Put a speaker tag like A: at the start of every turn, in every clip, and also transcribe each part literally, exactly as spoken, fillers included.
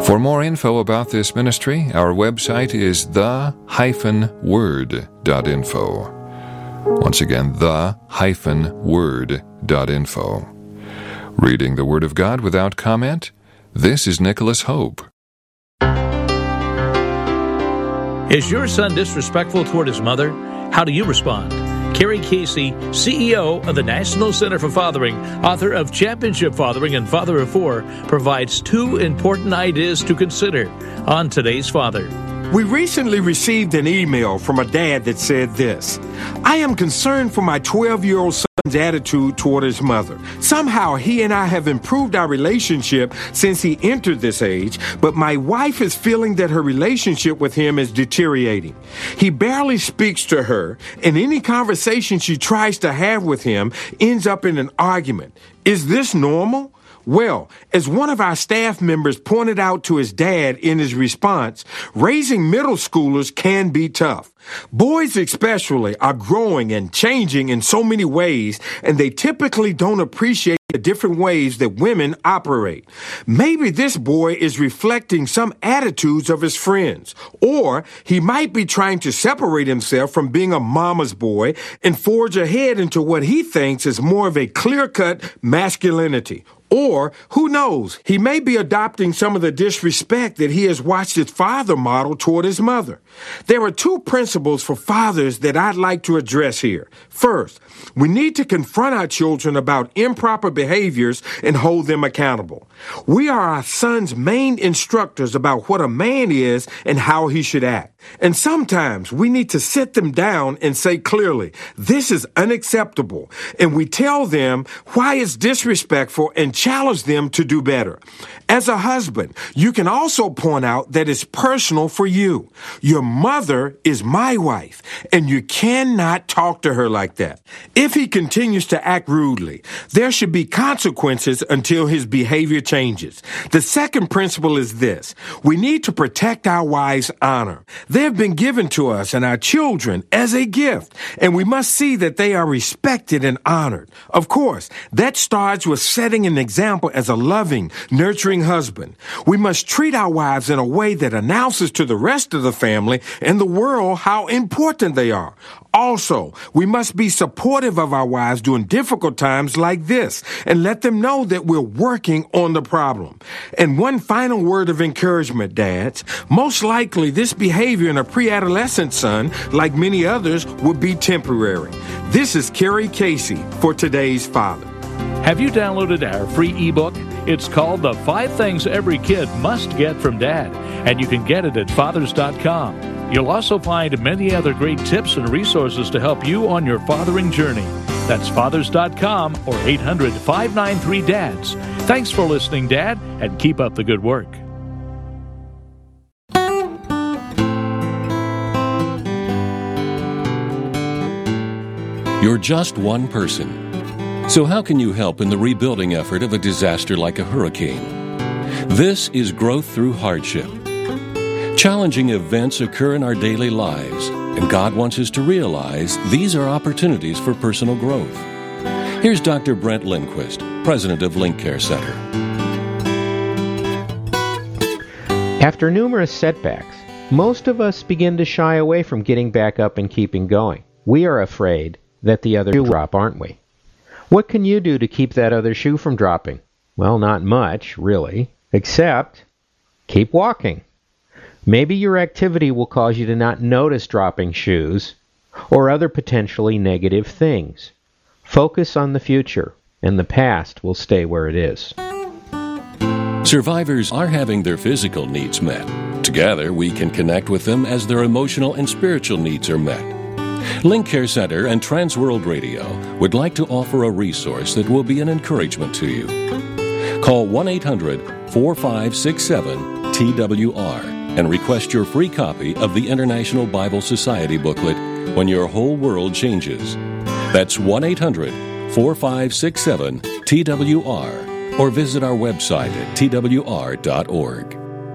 A: For more info about this ministry, our website is the dash word dot info. Once again, the dash word dot info. Reading the Word of God without comment, this is Nicholas Hope.
B: Is your son disrespectful toward his mother? How do you respond? Carrie Casey, C E O of the National Center for Fathering, author of Championship Fathering and Father of Four, provides two important ideas to consider on today's Father.
C: We recently received an email from a dad that said this: I am concerned for my twelve-year-old son's attitude toward his mother. Somehow he and I have improved our relationship since he entered this age, but my wife is feeling that her relationship with him is deteriorating. He barely speaks to her, and any conversation she tries to have with him ends up in an argument. Is this normal? Well, as one of our staff members pointed out to his dad in his response, raising middle schoolers can be tough. Boys especially are growing and changing in so many ways, and they typically don't appreciate the different ways that women operate. Maybe this boy is reflecting some attitudes of his friends, or he might be trying to separate himself from being a mama's boy and forge ahead into what he thinks is more of a clear-cut masculinity. Or, who knows, he may be adopting some of the disrespect that he has watched his father model toward his mother. There are two principles for fathers that I'd like to address here. First, we need to confront our children about improper behaviors and hold them accountable. We are our sons' main instructors about what a man is and how he should act. And sometimes we need to sit them down and say clearly, this is unacceptable. And we tell them why it's disrespectful and challenge them to do better. As a husband, you can also point out that it's personal for you. Your mother is my wife, and you cannot talk to her like that. If he continues to act rudely, there should be consequences until his behavior changes. The second principle is this: we need to protect our wives' honor. They have been given to us and our children as a gift, and we must see that they are respected and honored. Of course, that starts with setting an example as a loving, nurturing husband. We must treat our wives in a way that announces to the rest of the family and the world how important they are. Also, we must be supportive of our wives during difficult times like this and let them know that we're working on the problem. And one final word of encouragement, dads. Most likely, this behavior in a pre-adolescent son, like many others, will be temporary. This is Carrie Casey for today's Father.
B: Have you downloaded our free ebook? It's called The Five Things Every Kid Must Get from Dad, and you can get it at fathers dot com. You'll also find many other great tips and resources to help you on your fathering journey. That's fathers dot com or eight hundred, five nine three, D A D S. Thanks for listening, Dad, and keep up the good work.
D: You're just one person. So how can you help in the rebuilding effort of a disaster like a hurricane? This is Growth Through Hardship. Challenging events occur in our daily lives, and God wants us to realize these are opportunities for personal growth. Here's Doctor Brent Lindquist, president of Link Care Center.
E: After numerous setbacks, most of us begin to shy away from getting back up and keeping going. We are afraid that the other shoe will drop, aren't we? What can you do to keep that other shoe from dropping? Well, not much, really, except keep walking. Maybe your activity will cause you to not notice dropping shoes or other potentially negative things. Focus on the future, and the past will stay where it is.
D: Survivors are having their physical needs met. Together, we can connect with them as their emotional and spiritual needs are met. Link Care Center and Transworld Radio would like to offer a resource that will be an encouragement to you. Call one eight hundred, four five six seven, T W R and request your free copy of the International Bible Society booklet, When Your Whole World Changes. That's one eight hundred, four five six seven, T W R or visit our website at T W R dot org.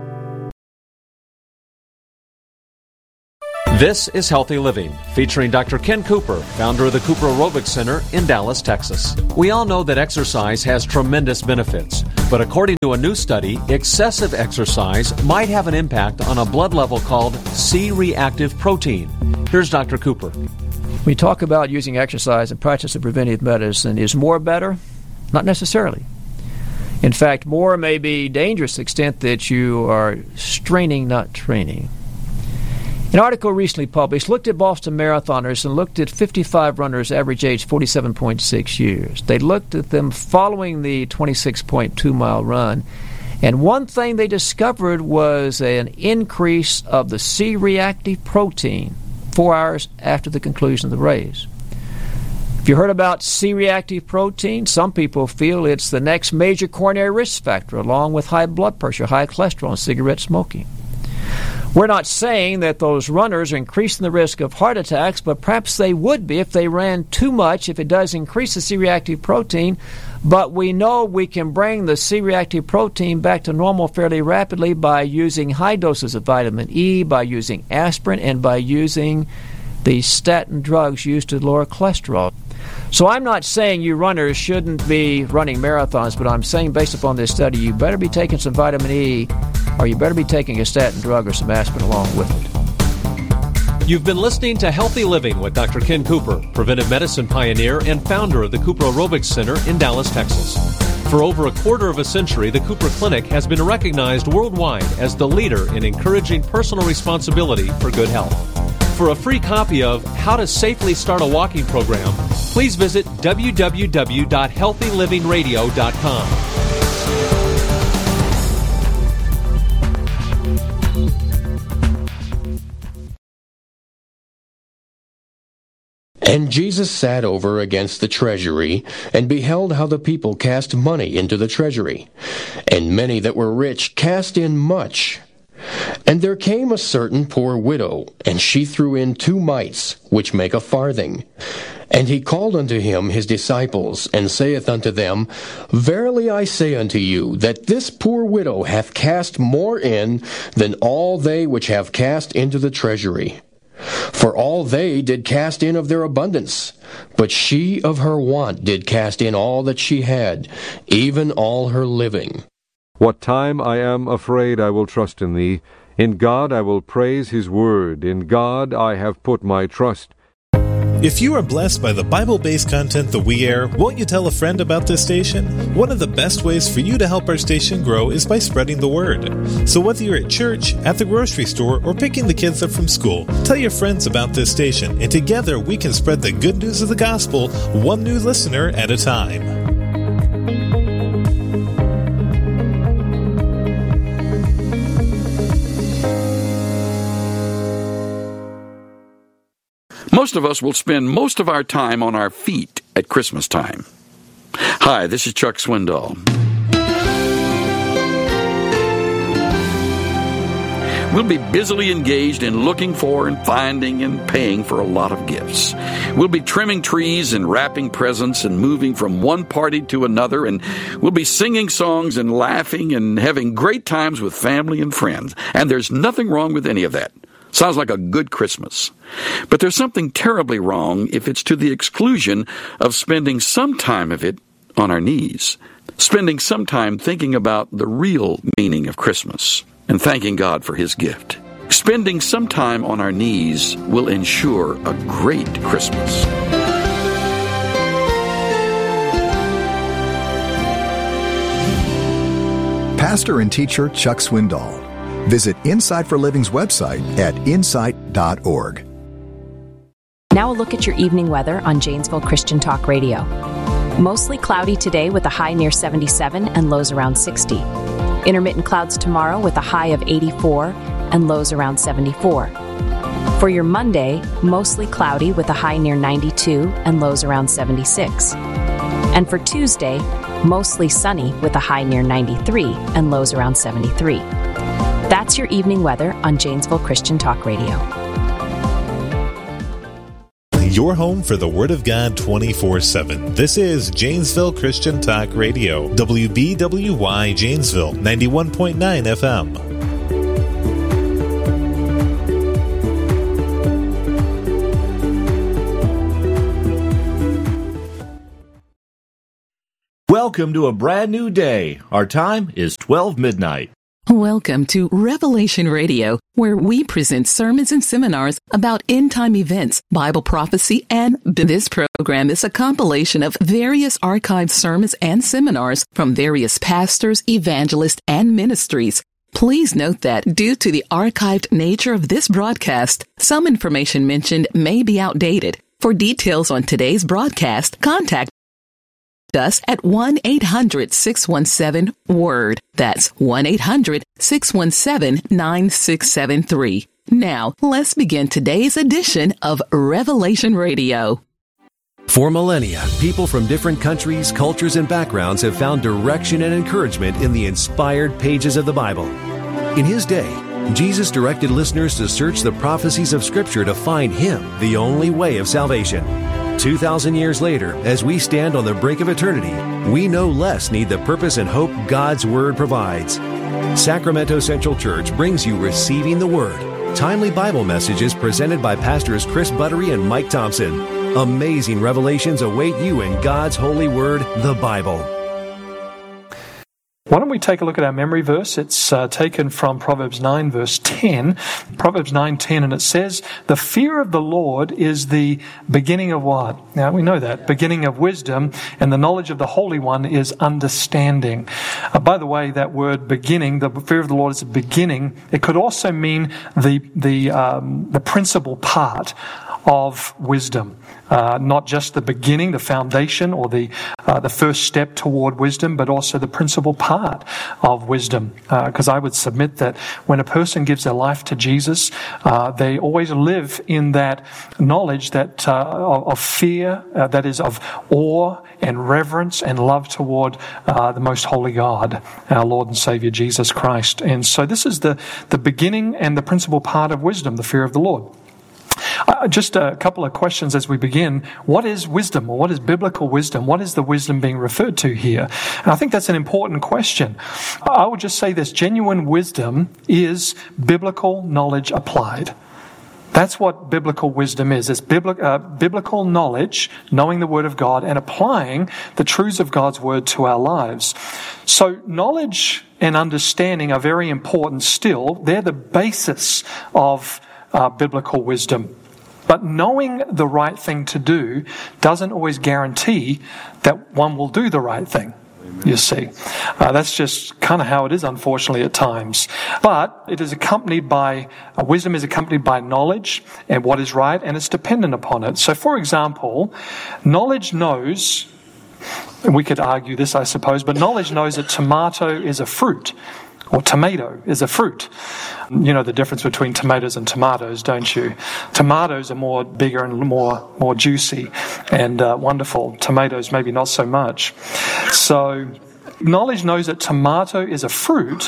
F: This is Healthy Living, featuring Doctor Ken Cooper, founder of the Cooper Aerobics Center in Dallas, Texas. We all know that exercise has tremendous benefits, But according to a new study, excessive exercise might have an impact on a blood level called C-reactive protein. Here's Doctor Cooper.
G: We talk about using exercise and practice of preventive medicine. Is more better? Not necessarily. In fact, more may be dangerous to the extent that you are straining, not training. An article recently published looked at Boston marathoners and looked at fifty-five runners, average age forty-seven point six years. They looked at them following the twenty-six point two mile run, and one thing they discovered was an increase of the C-reactive protein four hours after the conclusion of the race. If you heard about C-reactive protein, some people feel it's the next major coronary risk factor, along with high blood pressure, high cholesterol, and cigarette smoking. We're not saying that those runners are increasing the risk of heart attacks, but perhaps they would be if they ran too much, if it does increase the C-reactive protein. But we know we can bring the C-reactive protein back to normal fairly rapidly by using high doses of vitamin E, by using aspirin, and by using the statin drugs used to lower cholesterol. So I'm not saying you runners shouldn't be running marathons, but I'm saying based upon this study, you better be taking some vitamin E, or you better be taking a statin drug or some aspirin along with it.
F: You've been listening to Healthy Living with Doctor Ken Cooper, preventive medicine pioneer and founder of the Cooper Aerobics Center in Dallas, Texas. For over a quarter of a century, the Cooper Clinic has been recognized worldwide as the leader in encouraging personal responsibility for good health. For a free copy of How to Safely Start a Walking Program, please visit w w w dot healthy living radio dot com.
H: And Jesus sat over against the treasury, and beheld how the people cast money into the treasury. And many that were rich cast in much. And there came a certain poor widow, and she threw in two mites, which make a farthing. And he called unto him his disciples, and saith unto them, Verily I say unto you, that this poor widow hath cast more in than all they which have cast into the treasury. For all they did cast in of their abundance, but she of her want did cast in all that she had, even all her living.
I: What time I am afraid I will trust in thee. In God I will praise his word. In God I have put my trust.
J: If you are blessed by the Bible-based content that we air, won't you tell a friend about this station? One of the best ways for you to help our station grow is by spreading the word. So whether you're at church, at the grocery store, or picking the kids up from school, tell your friends about this station, and together we can spread the good news of the gospel one new listener at a time.
K: Most of us will spend most of our time on our feet at Christmas time. Hi, this is Chuck Swindoll. We'll be busily engaged in looking for and finding and paying for a lot of gifts. We'll be trimming trees and wrapping presents and moving from one party to another, and we'll be singing songs and laughing and having great times with family and friends. And there's nothing wrong with any of that. Sounds like a good Christmas. But there's something terribly wrong if it's to the exclusion of spending some time of it on our knees, spending some time thinking about the real meaning of Christmas and thanking God for his gift. Spending some time on our knees will ensure a great Christmas.
L: Pastor and teacher Chuck Swindoll. Visit Insight for Living's website at insight dot org.
M: Now a look at your evening weather on Janesville Christian Talk Radio. Mostly cloudy today with a high near seventy-seven and lows around sixty. Intermittent clouds tomorrow with a high of eighty-four and lows around seventy-four. For your Monday, mostly cloudy with a high near ninety-two and lows around seventy-six. And for Tuesday, mostly sunny with a high near ninety-three and lows around seventy-three. That's your evening weather on Janesville Christian Talk Radio.
J: Your home for the Word of God twenty-four seven. This is Janesville Christian Talk Radio. W B W Y Janesville, ninety-one point nine F M.
N: Welcome to a brand new day. Our time is twelve midnight.
O: Welcome to Revelation Radio, where we present sermons and seminars about end-time events, Bible prophecy, and this program is a compilation of various archived sermons and seminars from various pastors, evangelists, and ministries. Please note that due to the archived nature of this broadcast, some information mentioned may be outdated. For details on today's broadcast, contact us at one eight hundred six one seven WORD. That's one eight hundred six one seven nine six seven three. Now, let's begin today's edition of Revelation Radio.
F: For millennia, people from different countries, cultures, and backgrounds have found direction and encouragement in the inspired pages of the Bible. In his day, Jesus directed listeners to search the prophecies of Scripture to find Him, the only way of salvation. Two thousand years later, as we stand on the brink of eternity, we no less need the purpose and hope God's Word provides. Sacramento Central Church brings you Receiving the Word, timely Bible messages presented by Pastors Chris Buttery and Mike Thompson. Amazing revelations await you in God's holy Word, the Bible.
P: Why don't we take a look at our memory verse? It's uh, taken from Proverbs nine, verse ten. Proverbs nine ten, and it says, "The fear of the Lord is the beginning of what?" Now, we know that. Beginning of wisdom, and the knowledge of the Holy One is understanding. Uh, by the way, that word beginning, the fear of the Lord is a beginning. It could also mean the, the, um, the principal part of wisdom. Uh, not just the beginning, the foundation, or the uh, the first step toward wisdom, but also the principal part of wisdom. Because uh, I would submit that when a person gives their life to Jesus, uh, they always live in that knowledge that uh, of, of fear, uh, that is of awe and reverence and love toward uh, the most holy God, our Lord and Savior Jesus Christ. And so this is the, the beginning and the principal part of wisdom, the fear of the Lord. Uh, just a couple of questions as we begin. What is wisdom, or what is biblical wisdom? What is the wisdom being referred to here? And I think that's an important question. I would just say this: genuine wisdom is biblical knowledge applied. That's what biblical wisdom is. It's bibli- uh, biblical knowledge, knowing the Word of God and applying the truths of God's Word to our lives. So knowledge and understanding are very important still. They're the basis of Uh, biblical wisdom. But knowing the right thing to do doesn't always guarantee that one will do the right thing. Amen. You see. Uh, that's just kind of how it is, unfortunately, at times. But it is accompanied by, uh, wisdom is accompanied by knowledge and what is right, and it's dependent upon it. So, for example, knowledge knows, and we could argue this, I suppose, but knowledge knows that tomato is a fruit. Or tomato is a fruit. You know the difference between tomatoes and tomatoes, don't you? Tomatoes are more bigger and more more juicy and uh, wonderful. Tomatoes maybe not so much. So knowledge knows that tomato is a fruit,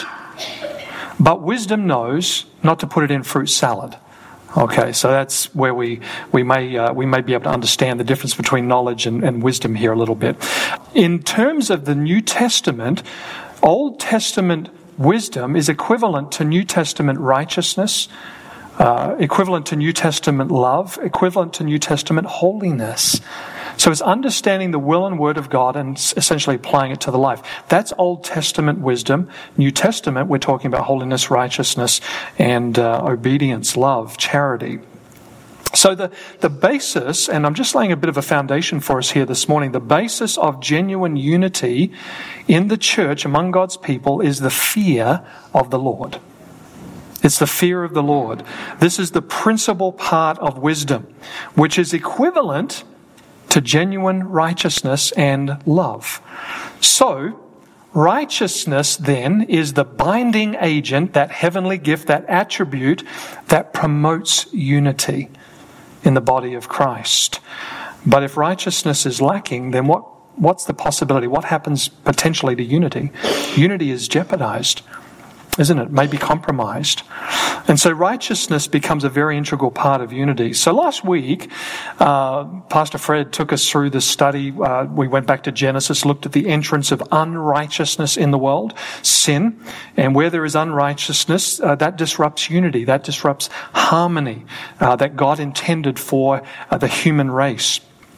P: but wisdom knows not to put it in fruit salad. Okay, so that's where we we may uh, we may be able to understand the difference between knowledge and, and wisdom here a little bit. In terms of the New Testament, Old Testament wisdom is equivalent to New Testament righteousness, uh, equivalent to New Testament love, equivalent to New Testament holiness. So it's understanding the will and word of God and essentially applying it to the life. That's Old Testament wisdom. New Testament, we're talking about holiness, righteousness, and uh, obedience, love, charity. So the, the basis, and I'm just laying a bit of a foundation for us here this morning, the basis of genuine unity in the church among God's people is the fear of the Lord. It's the fear of the Lord. This is the principal part of wisdom, which is equivalent to genuine righteousness and love. So, righteousness then is the binding agent, that heavenly gift, that attribute that promotes unity in the body of Christ. But if righteousness is lacking, then what, what's the possibility? What happens potentially to unity? Unity is jeopardized, isn't it? Maybe compromised. And so righteousness becomes a very integral part of unity. So last week, uh, Pastor Fred took us through this study. Uh, we went back to Genesis, looked at the entrance of unrighteousness in the world, sin. And where there is unrighteousness, uh, that disrupts unity, that disrupts harmony uh, that God intended for uh, the human race.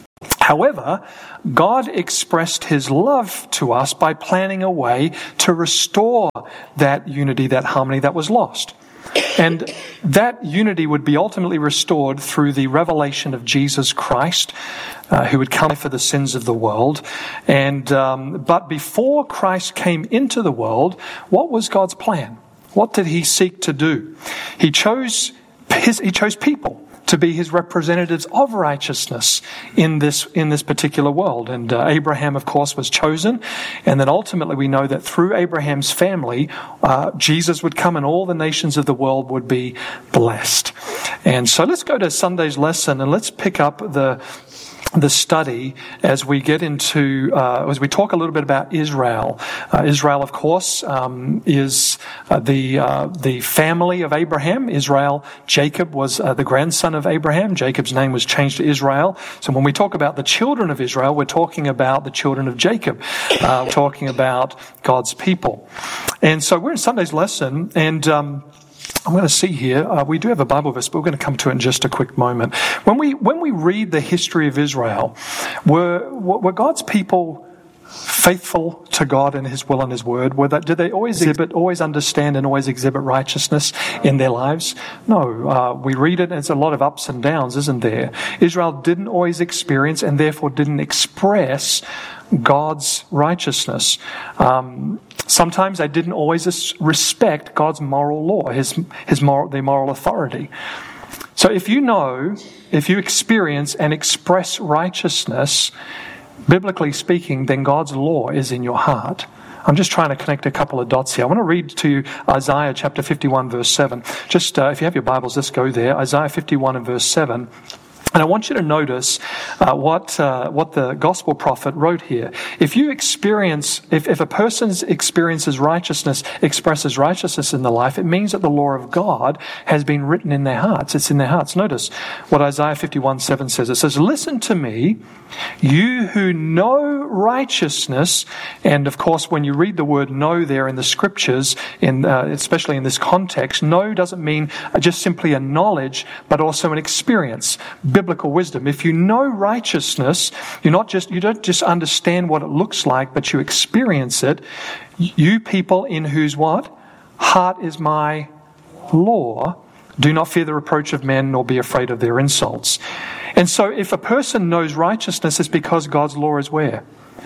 P: However, God expressed his love to us by planning a way to restore that unity, that harmony that was lost. And that unity would be ultimately restored through the revelation of Jesus Christ, uh, who would come for the sins of the world. And um, but before Christ came into the world, what was God's plan? What did he seek to do? He chose his, he chose people to be his representatives of righteousness in this in this particular world. And uh, Abraham, of course, was chosen. And then ultimately we know that through Abraham's family, uh, Jesus would come and all the nations of the world would be blessed. And so let's go to Sunday's lesson and let's pick up the the study as we get into, uh, as we talk a little bit about Israel. Uh, Israel, of course, um, is uh, the uh, the family of Abraham. Israel, Jacob was uh, the grandson of Abraham. Jacob's name was changed to Israel. So when we talk about the children of Israel, we're talking about the children of Jacob. Uh, we're talking about God's people. And so we're in Sunday's lesson, and um I'm going to see here, uh, we do have a Bible verse, but we're going to come to it in just a quick moment. When we when we read the history of Israel, were were God's people faithful to God and his will and his word? Were that, did they always exhibit, always understand and always exhibit righteousness in their lives? No. Uh, we read it and it's a lot of ups and downs, isn't there? Israel didn't always experience and therefore didn't express God's righteousness. Um, sometimes they didn't always respect God's moral law, his his moral, their moral authority. So if you know, if you experience and express righteousness, biblically speaking, then God's law is in your heart. I'm just trying to connect a couple of dots here. I want to read to you Isaiah chapter fifty-one, verse seven. Just uh, if you have your Bibles, let's go there. Isaiah fifty-one and verse seven. And I want you to notice uh, what uh, what the gospel prophet wrote here. If you experience, if, if a person experiences righteousness, expresses righteousness in their life, it means that the law of God has been written in their hearts. It's in their hearts. Notice what Isaiah fifty-one seven says. It says, "Listen to me, you who know righteousness." And of course, when you read the word "know" there in the scriptures, in uh, especially in this context, know doesn't mean just simply a knowledge, but also an experience. Biblical wisdom. If you know righteousness, you're not just you don't just understand what it looks like, but you experience it. You people in whose what? Heart is my law. Do not fear the reproach of men, nor be afraid of their insults. And so if a person knows righteousness, it's because God's law is where?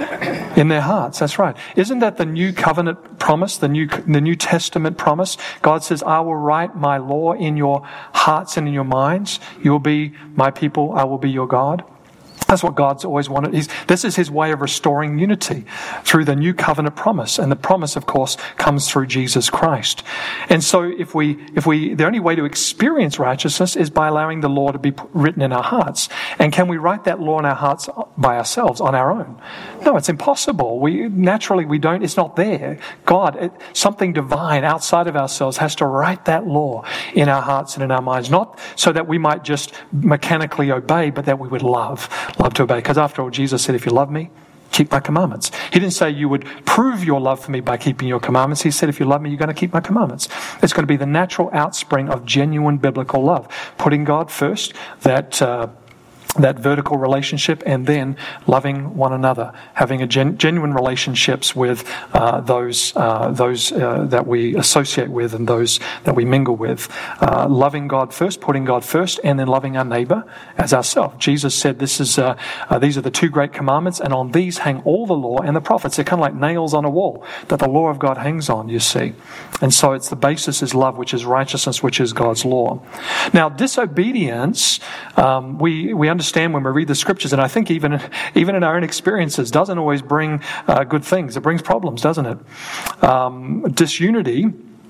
P: In their hearts. That's right. Isn't that the new covenant promise, the new the New Testament promise? God says, "I will write my law in your hearts and in your minds. You will be my people. I will be your God." That's what God's always wanted. He's, this is his way of restoring unity through the new covenant promise. And the promise, of course, comes through Jesus Christ. And so if we, if we, the only way to experience righteousness is by allowing the law to be written in our hearts. And can we write that law in our hearts by ourselves, on our own? No, it's impossible. We, naturally, we don't, it's not there. God, it, something divine outside of ourselves has to write that law in our hearts and in our minds. Not so that we might just mechanically obey, but that we would love. Love to obey. Because after all, Jesus said, "If you love me, keep my commandments." He didn't say you would prove your love for me by keeping your commandments. He said, if you love me, you're going to keep my commandments. It's going to be the natural outspring of genuine biblical love. Putting God first, that uh, that vertical relationship, and then loving one another, having a gen- genuine relationships with uh, those uh, those uh, that we associate with and those that we mingle with. Uh, loving God first, putting God first, and then loving our neighbor as ourselves. Jesus said, "This is uh, uh, these are the two great commandments, and on these hang all the law and the prophets." They're kind of like nails on a wall that the law of God hangs on. You see, and so it's the basis is love, which is righteousness, which is God's law. Now, disobedience, um, we we understand. Understand when we read the scriptures, and I think even even in our own experiences, doesn't always bring uh, good things. It brings problems, doesn't it? Um, disunity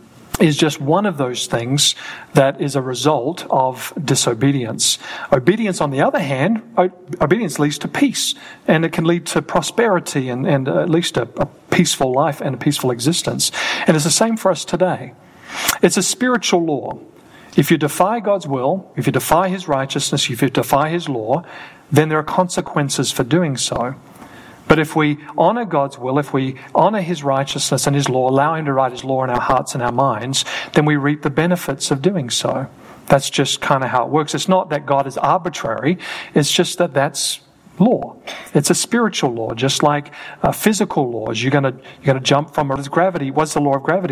P: is just one of those things that is a result of disobedience. Obedience, on the other hand, obedience leads to peace, and it can lead to prosperity and, and at least a, a peaceful life and a peaceful existence. And it's the same for us today. It's a spiritual law. If you defy God's will, if you defy his righteousness, if you defy his law, then there are consequences for doing so. But if we honor God's will, if we honor his righteousness and his law, allow him to write his law in our hearts and our minds, then we reap the benefits of doing so. That's just kind of how it works. It's not that God is arbitrary. It's just that that's law. It's a spiritual law, just like uh, physical laws. You're going to you're going to jump from Earth's gravity. What's the law of gravity?